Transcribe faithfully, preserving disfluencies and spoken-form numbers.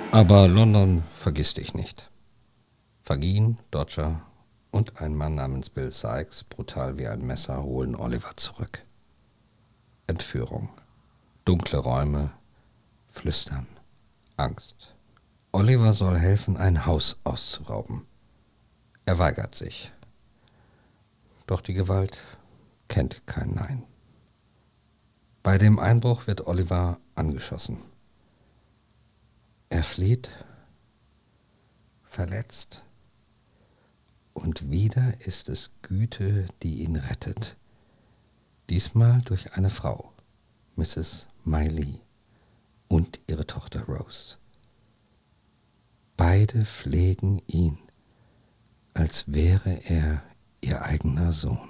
Aber London vergisst dich nicht. Fagin, Dodger und ein Mann namens Bill Sikes, brutal wie ein Messer, holen Oliver zurück. Entführung. Dunkle Räume, Flüstern, Angst. Oliver soll helfen, ein Haus auszurauben. Er weigert sich. Doch die Gewalt kennt kein Nein. Bei dem Einbruch wird Oliver angeschossen. Er flieht, verletzt, und wieder ist es Güte, die ihn rettet. Diesmal durch eine Frau, Misses Miley, und ihre Tochter Rose. Beide pflegen ihn, als wäre er ihr eigener Sohn.